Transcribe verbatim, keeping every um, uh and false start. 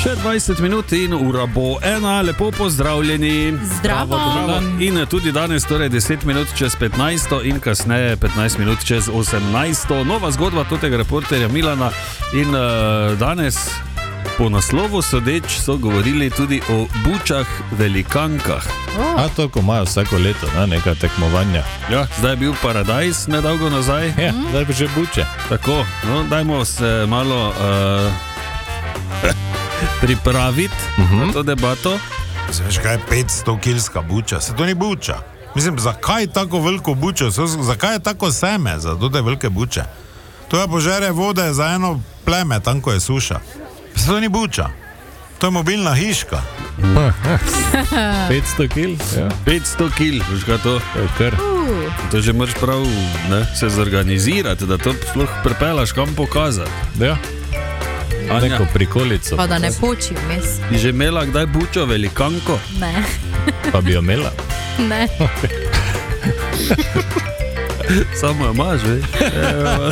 Še dvajset minut in ura bo ena, lepo pozdravljeni. Zdravo. Zdravo. In tudi danes, torej deset minut čez petnajsto in kasneje petnajst minut čez osemnajsto. Nova zgodba totega reporterja Milana in uh, danes po naslovu sodeč so govorili tudi o bučah velikankah. Oh. A toliko imajo vsako leto, ne, neka tekmovanja. Ja, zdaj je bil Paradajz nedolgo nazaj. Ja, mm. zdaj pa že buče. Tako, no, dajmo se malo uh, pripraviti uh-huh. na to debato. Veš, kaj je petsto kilska buča? Se to ni buča. Mislim, zakaj tako veliko bučo? Zakaj je tako seme za te velike buče? To je požere vode za eno pleme, tam ko je suša. Se to ni buča. To je mobilna hiška. petsto kil? Ja. petsto kil, veš kaj to? Kar. Uh. To že moraš prav ne, se zorganizirati, da to sploh pripelaš kam pokazati. Ja. Neko prikolico. Pa da ne poči vmes. Ti že imela kdaj bučo velikanko? Ne. Pa bi jo imela? Ne. Samo jo imaš, veš?